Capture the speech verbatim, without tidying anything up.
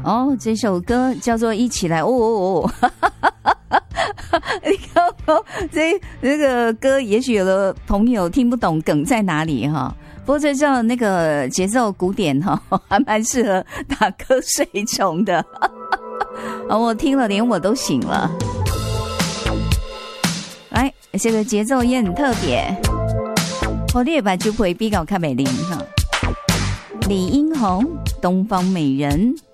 哦，这首歌叫做《一起来》哦哦哦，你看哦，这这个歌也许有的朋友听不懂梗在哪里哈，不过这叫那个节奏古典哈，还蛮适合打瞌睡虫的。哦，我听了连我都醒了。来，这个节奏也很特别，我列把就会比较看美丽哈。李英宏，东方美人。